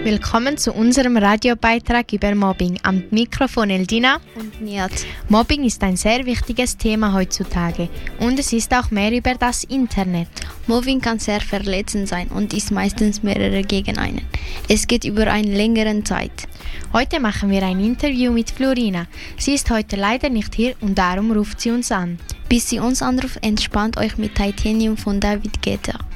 willkommen zu unserem Radiobeitrag über Mobbing. Am Mikrofon Eldina und Nihat. Mobbing ist ein sehr wichtiges Thema heutzutage und es ist auch mehr über das Internet. Mobbing kann sehr verletzend sein und ist meistens mehrere gegen einen. Es geht über einen längeren Zeit. Heute machen wir ein Interview mit Florina. Sie ist heute leider nicht hier und darum ruft sie uns an. Bis sie uns anruft, entspannt euch mit Titanium von David Guetta.